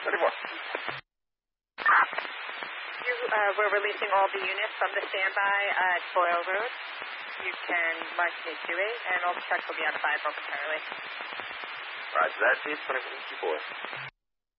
34. We're releasing all the units from the standby at Boyle Road. You can march me to it, and all the trucks will be on 5 momentarily. Roger that, Chief. 24.